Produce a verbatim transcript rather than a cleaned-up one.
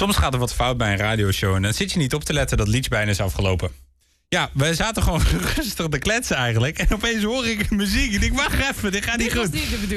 Soms gaat er wat fout bij een radioshow en dan zit je niet op te letten dat het liedje bijna is afgelopen. Ja, wij zaten gewoon rustig te kletsen eigenlijk. En opeens hoor ik muziek. Ik denk, wacht even, dit gaat niet Dit was goed. niet de bedoeling.